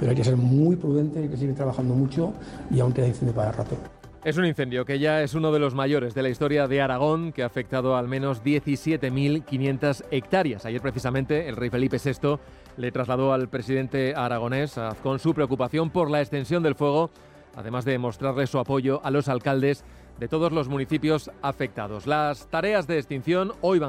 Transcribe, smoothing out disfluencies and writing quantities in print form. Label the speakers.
Speaker 1: pero hay que ser muy prudente, hay que seguir trabajando mucho y aún queda incendio para rato.
Speaker 2: Es un incendio que ya es uno de los mayores de la historia de Aragón, que ha afectado al menos 17.500 hectáreas. Ayer precisamente el rey Felipe VI le trasladó al presidente aragonés con su preocupación por la extensión del fuego, además de mostrarle su apoyo a los alcaldes de todos los municipios afectados. Las tareas de extinción hoy van